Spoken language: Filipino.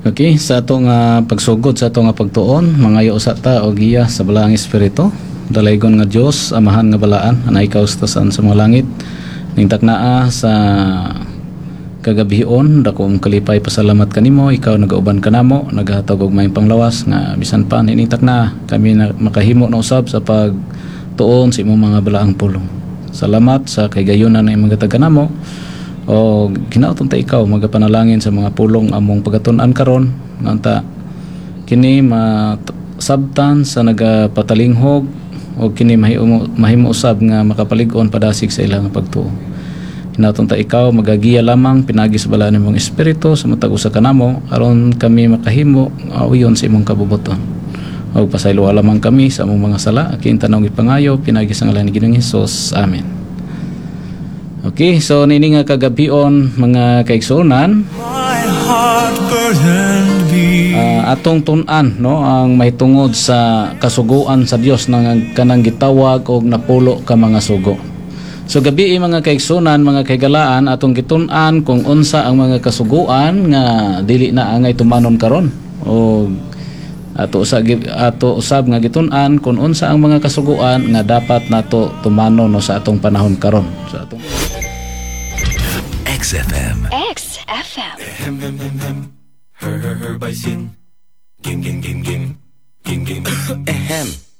Okay, sa atong pagsugod sa atong pagtuon, mangayo usa ta og giya sa balaang espiritu. Dalaygon nga Dios, amahan nga balaan, anay kaustasan sa mga langit. Ning taknaa sa kagabihon, dako kalipay pasalamat kanimo, ikaw nagauban kanamo, naghatag og maayong panglawas nga bisan pa ning takna kami na makahimo na usab sa pagtuon sa imong mga balaang pulong. Salamat sa kaygayonan na imong gatag kanamo. O ginaoton ta ikaw magapanalangin sa mga pulong among pagatun-an karon nganta kini masabtan sa nagapatalinghog o kini mahimo usab nga makapalig-on padasig sa ilang pagtuo. Ginaoton ta ikaw magagiya lamang pinagi sa bala nimong espiritu sa matag usa kanamo aron kami makahimo uyon sa imong kabubuton. O pasaylo lamang kami sa among mga sala aking tanong ipangayo pinagi sa ngalan ni Ginoong Hesus. Amen. Okay, so nini nga kagabion mga kaigsunan, atong tun-an no ang mahitungod sa kasuguan sa Dios nang kanang gitawag og napulo ka mga sugo. So gabi mga kaigsunan, mga kaigalaan, atong gitun-an kung unsa ang mga kasuguan nga dili na angay tumanon karon o ato usab nga gitun-an kung unsa ang mga kasuguan nga dapat nato tumanon no sa atong panahon karon. Sa atong XFM. XFM. Her by sin. Ging ging ging ging. Ging ging. Ahem.